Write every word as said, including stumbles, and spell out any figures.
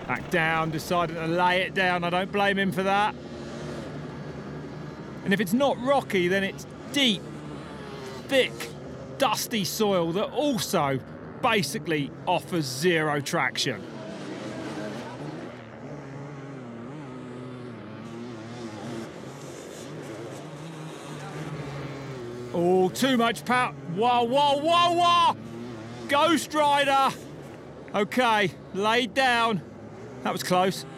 Back down, decided to lay it down. I don't blame him for that. And if it's not rocky, then it's deep, thick, dusty soil that also basically offers zero traction. Oh, too much power. Whoa, whoa, whoa, whoa! Ghost Rider! Okay, laid down. That was close.